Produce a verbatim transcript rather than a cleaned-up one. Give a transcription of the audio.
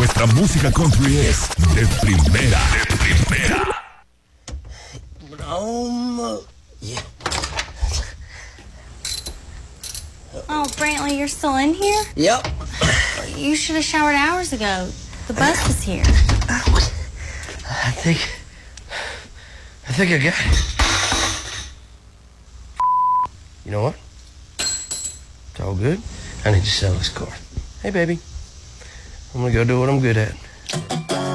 nuestra música country es de primera, de primera. Um, yeah. Oh, Brantley, you're still in here? Yep. You should have showered hours ago. The bus is here. I think... I think I got it. You know what? It's all good. I need to sell this car. Hey, baby. I'm gonna go do what I'm good at.